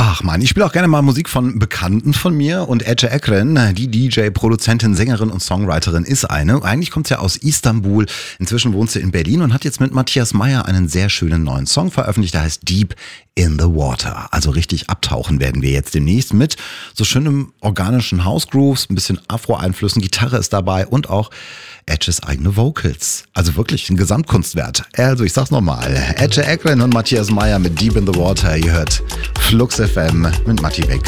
Ach man, ich spiele auch gerne mal Musik von Bekannten von mir und Ece Ekren, die DJ, Produzentin, Sängerin und Songwriterin ist eine. Eigentlich kommt sie ja aus Istanbul, inzwischen wohnt sie in Berlin und hat jetzt mit Matthias Meyer einen sehr schönen neuen Song veröffentlicht, der heißt Deep in the Water. Also richtig abtauchen werden wir jetzt demnächst mit so schönem organischen House-Grooves, ein bisschen Afro-Einflüssen, Gitarre ist dabei und auch Edges eigene Vocals. Also wirklich ein Gesamtkunstwert. Also ich sag's nochmal, Ece Ekren und Matthias Meyer mit Deep in the Water. Ihr hört Flux FM mit Matti Beck.